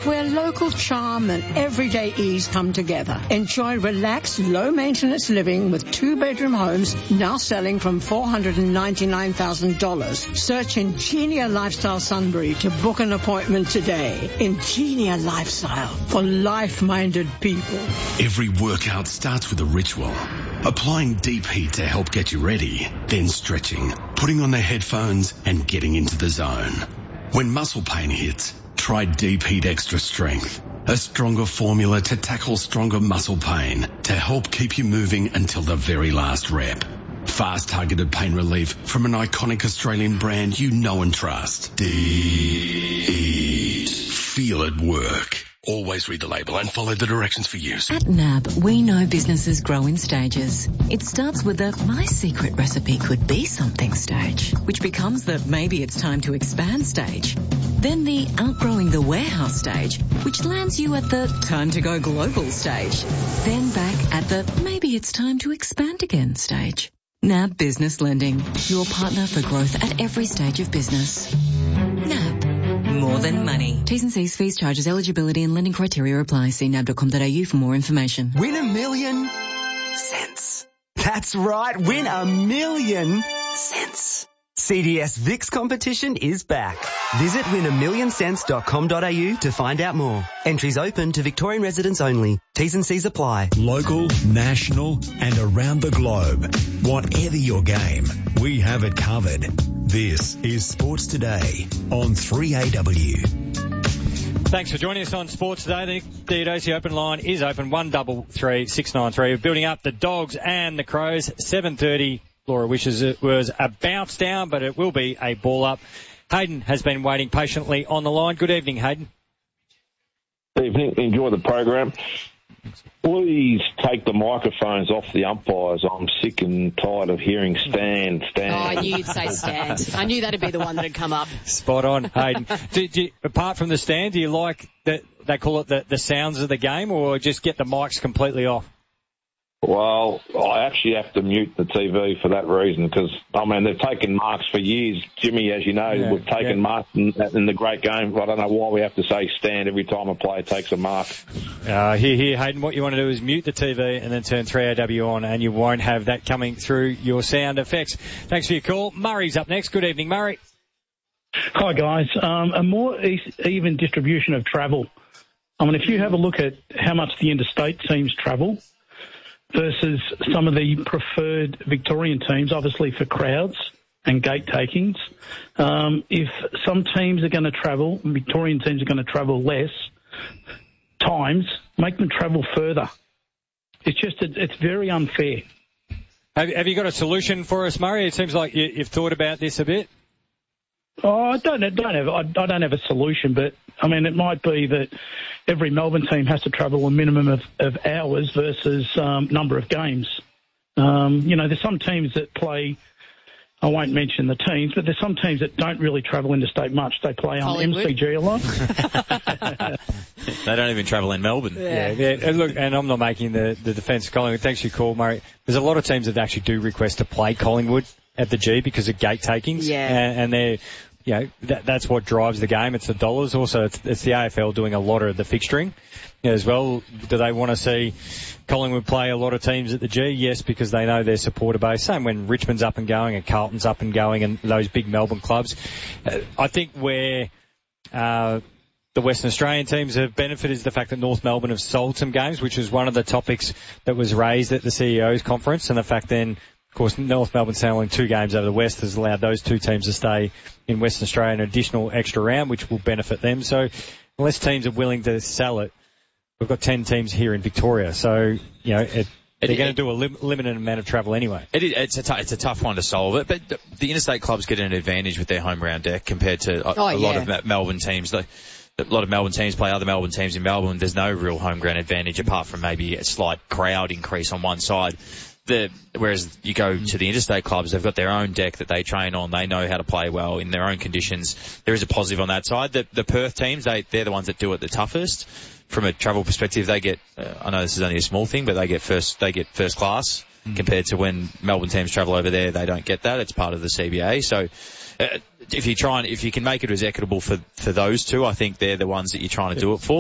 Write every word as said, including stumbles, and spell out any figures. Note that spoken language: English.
where local charm and everyday ease come together. Enjoy relaxed, low-maintenance living with two-bedroom homes now selling from four hundred ninety-nine thousand dollars. Search Ingenia Lifestyle Sunbury to book an appointment today. Ingenia Lifestyle for life-minded people. Every workout starts with a ritual. Applying deep heat to help get you ready, then stretching, putting on the headphones and getting into the zone. When muscle pain hits, try Deep Heat Extra Strength, a stronger formula to tackle stronger muscle pain to help keep you moving until the very last rep. Fast targeted pain relief from an iconic Australian brand you know and trust. Deep Heat. Feel it work. Always read the label and follow the directions for use. At N A B, we know businesses grow in stages. It starts with the my secret recipe could be something stage, which becomes the maybe it's time to expand stage. Then the outgrowing the warehouse stage, which lands you at the time to go global stage. Then back at the maybe it's time to expand again stage. N A B Business Lending, your partner for growth at every stage of business. N A B. More than money. T's and C's, fees, charges, eligibility and lending criteria apply. See nab dot com dot a u for more information. Win a million cents. That's right, win a million cents. C D S Vix competition is back. Visit win a million cents dot com dot a u to find out more. Entries open to Victorian residents only. T's and C's apply. Local, national and around the globe. Whatever your game, we have it covered. This is Sports Today on three A W. Thanks for joining us on Sports Today. The D O C open line is open, one double three six nine three. We're building up the Dogs and the Crows, seven thirty. Laura wishes it was a bounce down, but it will be a ball up. Hayden has been waiting patiently on the line. Good evening, Hayden. Good evening. Enjoy the program. Please take the microphones off the umpires. I'm sick and tired of hearing stand, stand. Oh, I knew you'd say stand. I knew that'd be the one that'd come up. Spot on, Hayden. do, do you, apart from the stand, do you like that they call it the, the sounds of the game, or just get the mics completely off? Well, I actually have to mute the T V for that reason because, I mean, they've taken marks for years. Jimmy, as you know, yeah, we've taken yeah. marks in, in the great game. I don't know why we have to say stand every time a player takes a mark. Uh, here, here, Hayden, what you want to do is mute the T V and then turn three A W on, and you won't have that coming through your sound effects. Thanks for your call. Murray's up next. Good evening, Murray. Hi, guys. Um, a more e- even distribution of travel. I mean, if you have a look at how much the interstate teams travel versus some of the preferred Victorian teams, obviously for crowds and gate takings. Um, if some teams are going to travel, Victorian teams are going to travel less times, make them travel further. It's just, it's very unfair. Have, have you got a solution for us, Murray? It seems like you, you've thought about this a bit. Oh, I don't, don't have, I, I don't have a solution, but I mean, it might be that every Melbourne team has to travel a minimum of, of hours versus um, number of games. Um, you know, there's some teams that play, I won't mention the teams, but there's some teams that don't really travel interstate much. They play on M C G a lot. They don't even travel in Melbourne. Yeah, yeah. And look, and I'm not making the, the defence of Collingwood. Thanks for your call, Murray. There's a lot of teams that actually do request to play Collingwood at the G because of gate takings. Yeah. And, and they're, you know, that, that's what drives the game. It's the dollars. Also, it's, it's the A F L doing a lot of the fixturing as well. Do they want to see Collingwood play a lot of teams at the G? Yes, because they know their supporter base. Same when Richmond's up and going and Carlton's up and going and those big Melbourne clubs. Uh, I think where uh, the Western Australian teams have benefited is the fact that North Melbourne have sold some games, which was one of the topics that was raised at the C E O's conference, and the fact then, of course, North Melbourne selling two games over the West has allowed those two teams to stay in Western Australia an additional extra round, which will benefit them. So unless teams are willing to sell it, we've got ten teams here in Victoria. So, you know, it, they're it, going to do a lim- limited amount of travel anyway. It, it's, a t- it's a tough one to solve it, but the, the interstate clubs get an advantage with their home round deck compared to a, oh, a yeah. lot of Melbourne teams. Like, a lot of Melbourne teams play other Melbourne teams in Melbourne. There's no real home ground advantage apart from maybe a slight crowd increase on one side. The, whereas you go to the interstate clubs, they've got their own deck that they train on. They know how to play well in their own conditions. There is a positive on that side. The, the Perth teams, they, they're the ones that do it the toughest. From a travel perspective, they get, uh, I know this is only a small thing, but they get first, they get first class mm. compared to when Melbourne teams travel over there. They don't get that. It's part of the C B A. So, uh, if you try and, if you can make it as equitable for, for those two, I think they're the ones that you're trying to do it for.